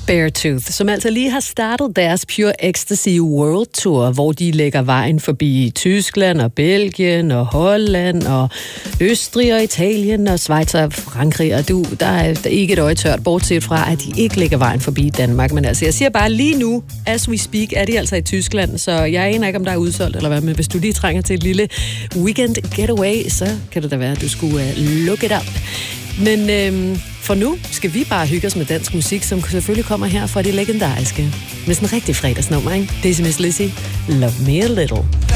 Beartooth, som altså lige har startet deres Pure Ecstasy World Tour, hvor de lægger vejen forbi Tyskland og Belgien og Holland og Østrig og Italien og Schweiz og Frankrig. Og der er ikke et øje tørt, bortset fra, at de ikke lægger vejen forbi Danmark. Men altså, jeg siger bare lige nu, as we speak, er de altså i Tyskland, så jeg aner ikke, om der er udsolgt eller hvad, men hvis du lige trænger til et lille weekend getaway, så kan det da være, at du skulle look it up. Men for nu skal vi bare hygge os med dansk musik, som selvfølgelig kommer her fra det legendariske. Med sådan en rigtig fredagsnummer, ikke? Det er Miss Lizzy, Love Me A Little.